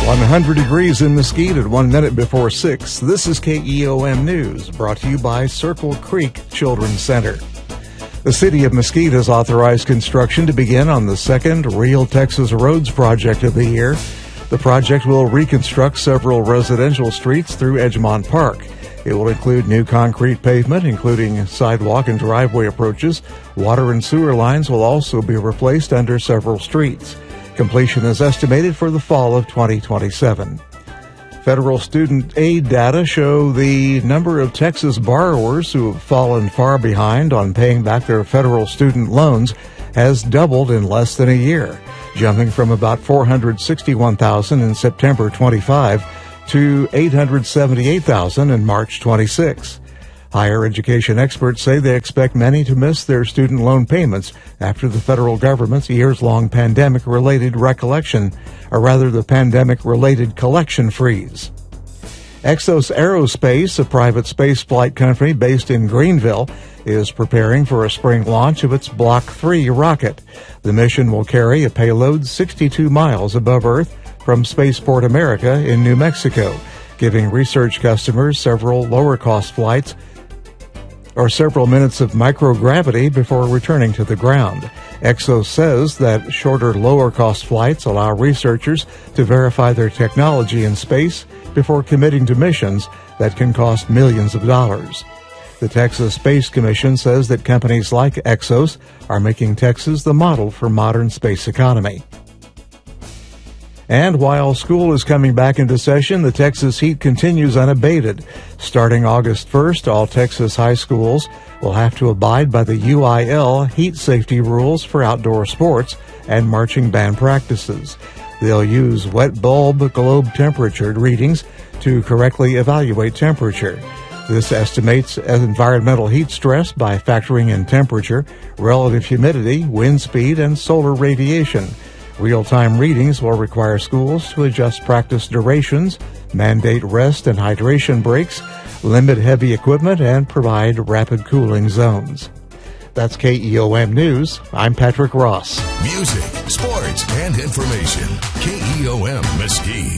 100 degrees in Mesquite at 1 minute before 6. This is KEOM News, brought to you by Circle Creek Children's Center. The city of Mesquite has authorized construction to begin on the second Real Texas Roads project of the year. The project will reconstruct several residential streets through Edgemont Park. It will include new concrete pavement, including sidewalk and driveway approaches. Water and sewer lines will also be replaced under several streets. Completion is estimated for the fall of 2027. Federal student aid data show the number of Texas borrowers who have fallen far behind on paying back their federal student loans has doubled in less than a year, jumping from about 461,000 in September 25 to 878,000 in March 26. Higher education experts say they expect many to miss their student loan payments after the federal government's years-long pandemic-related the pandemic-related collection freeze. Exos Aerospace, a private space flight company based in Greenville, is preparing for a spring launch of its Block 3 rocket. The mission will carry a payload 62 miles above Earth from Spaceport America in New Mexico, giving research customers several lower-cost flights or several minutes of microgravity before returning to the ground. Exos says that shorter, lower-cost flights allow researchers to verify their technology in space before committing to missions that can cost millions of dollars. The Texas Space Commission says that companies like Exos are making Texas the model for modern space economy. And while school is coming back into session, the Texas heat continues unabated. Starting August 1st, all Texas high schools will have to abide by the UIL heat safety rules for outdoor sports and marching band practices. They'll use wet bulb globe temperature readings to correctly evaluate temperature. This estimates environmental heat stress by factoring in temperature, relative humidity, wind speed, and solar radiation. Real-time readings will require schools to adjust practice durations, mandate rest and hydration breaks, limit heavy equipment, and provide rapid cooling zones. That's KEOM News. I'm Patrick Ross. Music, sports, and information. KEOM Mesquite.